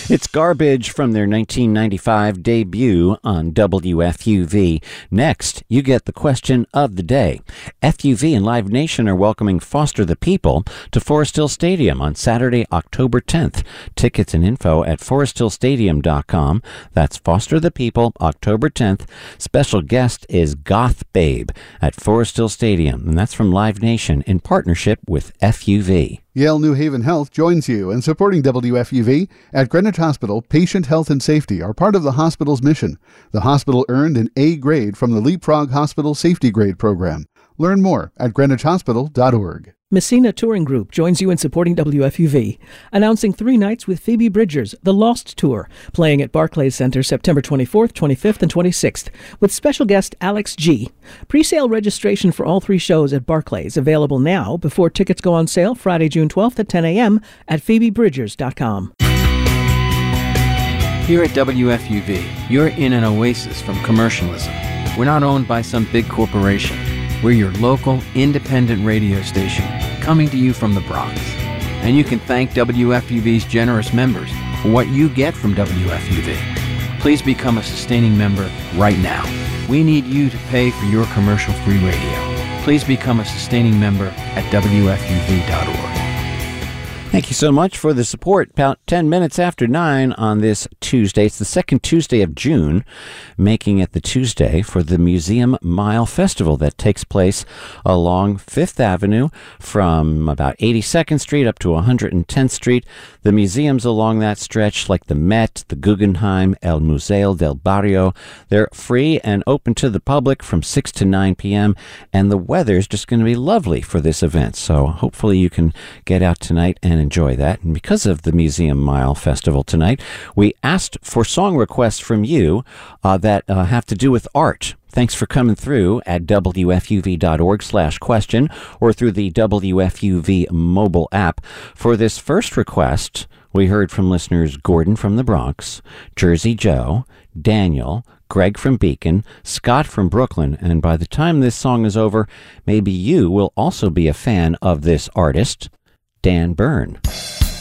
It's Garbage from their 1995 debut on WFUV. Next, you get the question of the day. FUV and Live Nation are welcoming Foster the People to Forest Hill Stadium on Saturday, October 10th. Tickets and info at foresthillstadium.com. That's Foster the People, October 10th. Special guest is Goth Babe at Forest Hill Stadium, and that's from Live Nation in partnership with FUV. Yale New Haven Health joins you in supporting WFUV. At Greenwich Hospital, patient health and safety are part of the hospital's mission. The hospital earned an A grade from the Leapfrog Hospital Safety Grade Program. Learn more at greenwichhospital.org. Messina Touring Group joins you in supporting WFUV, announcing 3 nights with Phoebe Bridgers, The Lost Tour, playing at Barclays Center September 24th, 25th, and 26th, with special guest Alex G. Pre-sale registration for all 3 shows at Barclays available now before tickets go on sale Friday, June 12th at 10 a.m. at phoebebridgers.com. Here at WFUV, you're in an oasis from commercialism. We're not owned by some big corporation. We're your local, independent radio station, coming to you from the Bronx. And you can thank WFUV's generous members for what you get from WFUV. Please become a sustaining member right now. We need you to pay for your commercial-free radio. Please become a sustaining member at WFUV.org. Thank you so much for the support. About 10 minutes after 9 on this Tuesday. It's the second Tuesday of June, making it the Tuesday for the Museum Mile Festival that takes place along 5th Avenue from about 82nd Street up to 110th Street. The museums along that stretch, like the Met, the Guggenheim, El Museo del Barrio, they're free and open to the public from 6 to 9 p.m. And the weather's just going to be lovely for this event. So hopefully you can get out tonight and enjoy that. And because of the Museum Mile Festival tonight, we asked for song requests from you that have to do with art. Thanks for coming through at WFUV.org/question or through the WFUV mobile app. For this first request, we heard from listeners Gordon from the Bronx, Jersey Joe, Daniel, Greg from Beacon, Scott from Brooklyn, and by the time this song is over, maybe you will also be a fan of this artist, Dan Byrne.